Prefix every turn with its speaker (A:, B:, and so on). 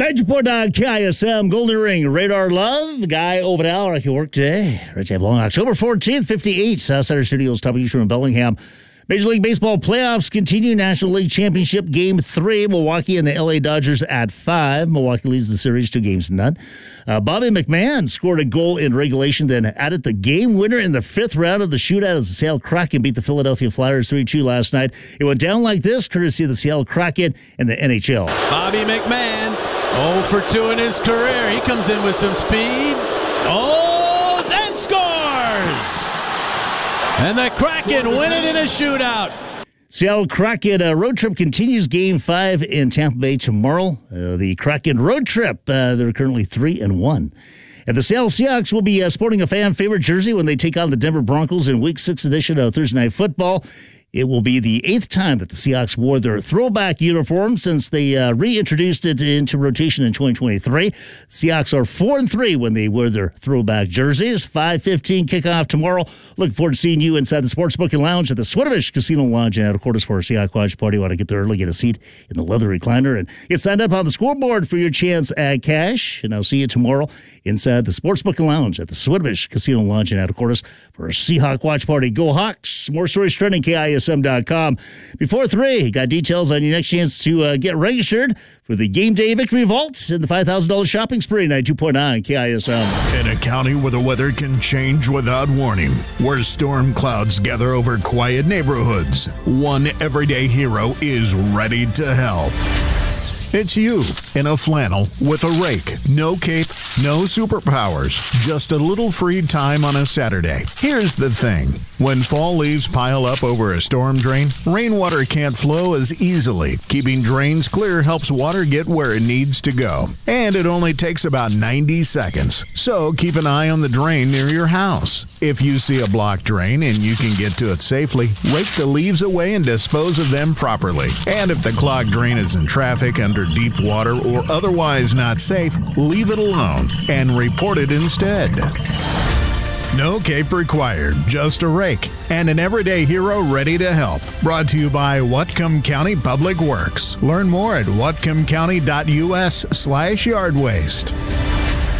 A: 90.9 KISM, Golden Ring, Radar Love, Guy Ovidal, like you work today. Rich have long October 14th, 58, Southside Studios, W. in Bellingham. Major League Baseball playoffs continue. National League Championship Game 3. Milwaukee and the LA Dodgers at 5. Milwaukee leads the series 2-0. Bobby McMahon scored a goal in regulation, then added the game winner in the 5th round of the shootout as the Seattle Kraken beat the Philadelphia Flyers 3-2 last night. It went down like this, courtesy of the Seattle Kraken and the NHL.
B: Bobby McMahon, 0 for 2 in his career. He comes in with some speed. And scores! And the Kraken win it in a shootout.
A: Seattle Kraken road trip continues. Game 5 in Tampa Bay tomorrow. The Kraken road trip, they're currently 3-1. And the Seattle Seahawks will be sporting a fan favorite jersey when they take on the Denver Broncos in Week 6 edition of Thursday Night Football. It will be the 8th time that the Seahawks wore their throwback uniform since they reintroduced it into rotation in 2023. Seahawks are 4-3 when they wear their throwback jerseys. 5:15 kickoff tomorrow. Looking forward to seeing you inside the Sportsbook and Lounge at the Swinomish Casino Lounge in Anacortes for a Seahawks Watch Party. Want to get there early, get a seat in the leather recliner, and get signed up on the scoreboard for your chance at cash. And I'll see you tomorrow inside the Sportsbook and Lounge at the Swinomish Casino Lounge in Anacortes for a Seahawks Watch Party. Go Hawks! More stories trending, KISM.com. Before 3, got details on your next chance to get registered for the Game Day Victory Vault and the $5,000 shopping spree. 92.9 KISM.
C: In a county where the weather can change without warning, where storm clouds gather over quiet neighborhoods, one everyday hero is ready to help. It's you in a flannel with a rake. No cape, no superpowers, just a little free time on a Saturday. Here's the thing. When fall leaves pile up over a storm drain, rainwater can't flow as easily. Keeping drains clear helps water get where it needs to go. And it only takes about 90 seconds. So keep an eye on the drain near your house. If you see a blocked drain and you can get to it safely, rake the leaves away and dispose of them properly. And if the clogged drain is in traffic, under deep water, or otherwise not safe, leave it alone and report it instead. No cape required, just a rake and an everyday hero ready to help. Brought to you by Whatcom County Public Works. Learn more at whatcomcounty.us/yard waste.